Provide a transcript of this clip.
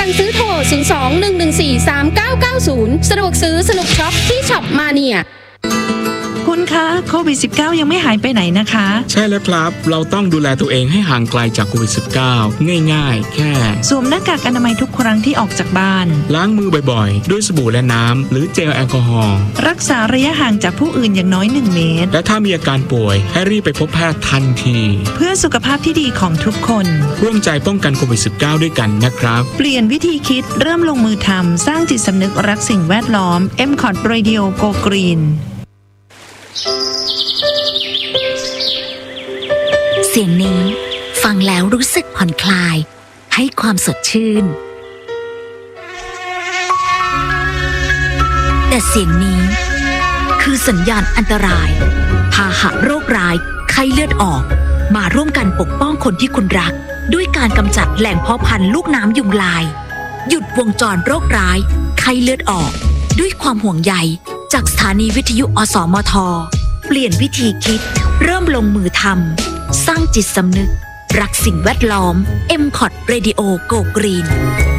สั่งซื้อโทร 02-114-3990 สะดวกซื้อสนุกช็อปที่ช็อปมาเนียคุณคะโควิด -19 ยังไม่หายไปไหนนะคะใช่แล้วครับเราต้องดูแลตัวเองให้ห่างไกลจากโควิด -19 ง่ายๆแค่สวมหน้ากากอนามัยทุกครั้งที่ออกจากบ้านล้างมือบ่อยๆด้วยสบู่และน้ำหรือเจลแอลกอฮอล์รักษาระยะห่างจากผู้อื่นอย่างน้อย1 เมตรและถ้ามีอาการป่วยให้รีบไปพบแพทย์ทันทีเพื่อสุขภาพที่ดีของทุกคนร่วมใจป้องกันโควิด -19 ด้วยกันนะครับเปลี่ยนวิธีคิดเริ่มลงมือทำสร้างจิตสำนึกรักสิ่งแวดล้อม MCOT Radio Go Green เสียงนี้ฟังแล้วรู้สึกผ่อนคลายให้ความสดชื่นแต่เสียงนี้คือสัญญาณอันตรายพาหะโรคร้ายไข้เลือดออกมาร่วมกันปกป้องคนที่คุณรักด้วยการกำจัดแหล่งเพาะพันธุ์ลูกน้ำยุงลายหยุดวงจรโรคร้ายไข้เลือดออกด้วยความห่วงใยจากสถานีวิทยุอสมท.เปลี่ยนวิธีคิดเริ่มลงมือทำสร้างจิตสำนึกรักสิ่งแวดล้อม MCOT Radio Go Green